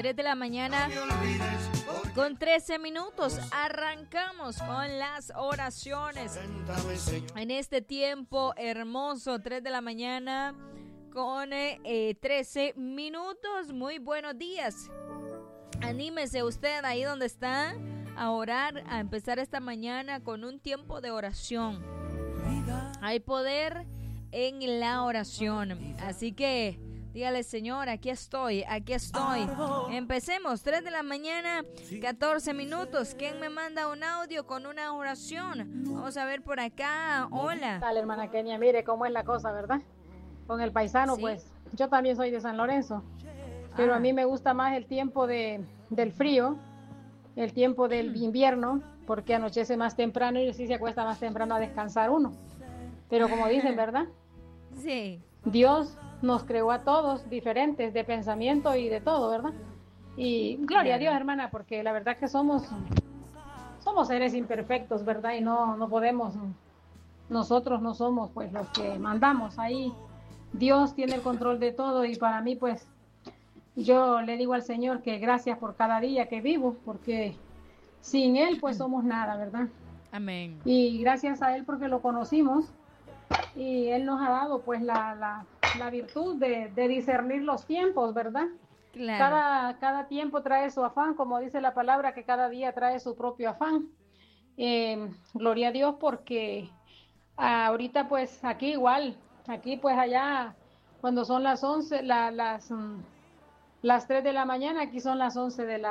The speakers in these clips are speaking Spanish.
3 de la mañana con 13 minutos. Arrancamos con las oraciones en este tiempo hermoso, 3 de la mañana con 13 minutos. Muy buenos días. Anímese usted ahí donde está a orar, a empezar esta mañana con un tiempo de oración. Hay poder en la oración, así que dígale: Señor, aquí estoy. Empecemos, 3 de la mañana, 14 minutos. ¿Quién me manda un audio con una oración? Vamos a ver por acá. Hola. ¿Qué tal, hermana Kenia? Mire cómo es la cosa, ¿verdad? Con el paisano, ¿sí? Pues yo también soy de San Lorenzo, pero a mí me gusta más el tiempo del frío, el tiempo del invierno, porque anochece más temprano y sí se acuesta más temprano a descansar uno. Pero como dicen, ¿verdad? Sí. Dios nos creó a todos diferentes de pensamiento y de todo, ¿verdad? Y gloria a Dios, hermana, porque la verdad que somos seres imperfectos, ¿verdad? Y no podemos, nosotros no somos pues los que mandamos ahí. Dios tiene el control de todo y para mí pues yo le digo al Señor que gracias por cada día que vivo, porque sin Él pues somos nada, ¿verdad? Amén. Y gracias a Él porque lo conocimos y Él nos ha dado pues la virtud de discernir los tiempos, ¿verdad? Claro. Cada tiempo trae su afán, como dice la palabra, que cada día trae su propio afán. Gloria a Dios porque ahorita pues aquí igual, aquí pues allá cuando son las 11, las 3 de la mañana, aquí son las 11 de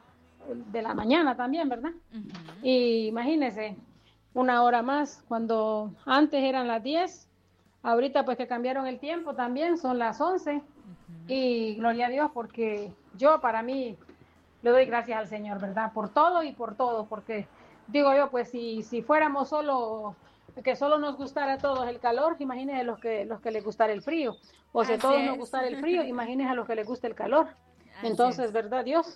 la mañana también, ¿verdad? Uh-huh. Y imagínense, una hora más, cuando antes eran las 10, ahorita pues que cambiaron el tiempo también, son las 11, uh-huh. Y gloria a Dios porque yo para mí le doy gracias al Señor, ¿verdad? Por todo y por todo, porque digo yo, pues si fuéramos que solo nos gustara a todos el calor, imagínense los que les gustara el frío, o si a todos nos gustara el frío, imagínense a los que les gusta el calor. Entonces, ¿verdad? Dios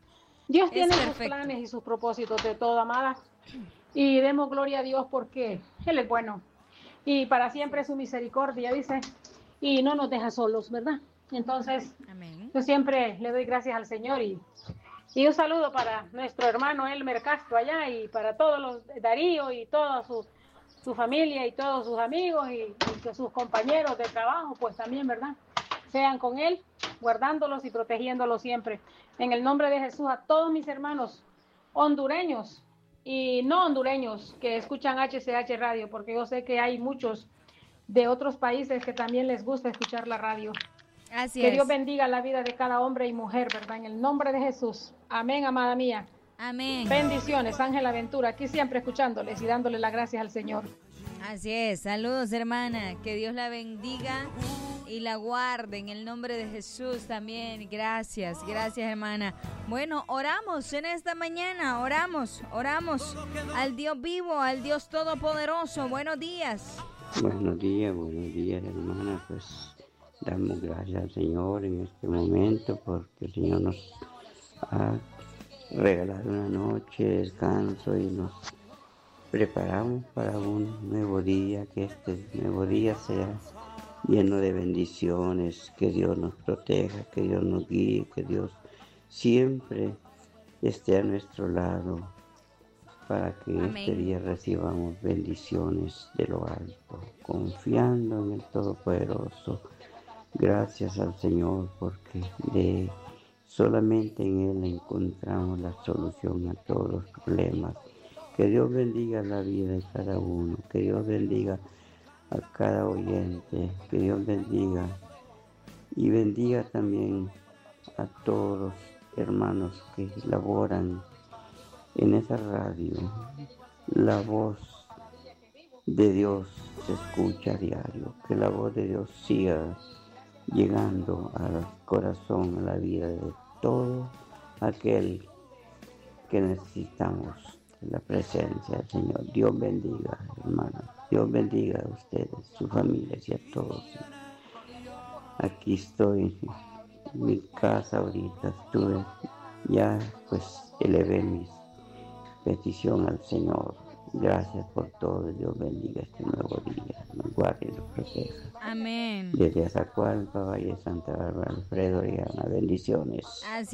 tiene sus planes y sus propósitos de todo, amada, y demos gloria a Dios porque Él es bueno y para siempre es su misericordia, dice, y no nos deja solos, ¿verdad? Entonces, amén. Yo siempre le doy gracias al Señor y un saludo para nuestro hermano Elmer Castro allá y para todos los Darío y toda su familia y todos sus amigos y que sus compañeros de trabajo, pues también, ¿verdad? Sean con él, guardándolos y protegiéndolos siempre. En el nombre de Jesús, a todos mis hermanos hondureños y no hondureños que escuchan HCH Radio, porque yo sé que hay muchos de otros países que también les gusta escuchar la radio. Así que es. Dios bendiga la vida de cada hombre y mujer, ¿verdad? En el nombre de Jesús. Amén, amada mía. Amén. Bendiciones, Ángela Ventura, aquí siempre escuchándoles y dándole las gracias al Señor. Así es. Saludos, hermana. Que Dios la bendiga y la guarde en el nombre de Jesús también. Gracias, hermana. Bueno, oramos en esta mañana, oramos al Dios vivo, al Dios todopoderoso. Buenos días. Buenos días, hermana. Pues damos gracias al Señor en este momento porque el Señor nos ha regalado una noche de descanso y nos preparamos para un nuevo día, que este nuevo día sea lleno de bendiciones, que Dios nos proteja, que Dios nos guíe, que Dios siempre esté a nuestro lado para que amén. Este día recibamos bendiciones de lo alto, confiando en el Todopoderoso. Gracias al Señor porque solamente en Él encontramos la solución a todos los problemas. Que Dios bendiga la vida de cada uno, que Dios bendiga a cada oyente, que Dios bendiga y bendiga también a todos los hermanos que laboran en esa radio. La voz de Dios se escucha a diario, que la voz de Dios siga llegando al corazón, a la vida de todo aquel que necesitamos la presencia del Señor. Dios bendiga, hermana. Dios bendiga a ustedes, sus familias y a todos. Aquí estoy en mi casa ahorita. Ya elevé mi petición al Señor. Gracias por todo. Dios bendiga este nuevo día. Nos guarde y nos proteja. Amén. Desde Azacualpa, Valle Santa Bárbara, Alfredo y Ana, bendiciones. Así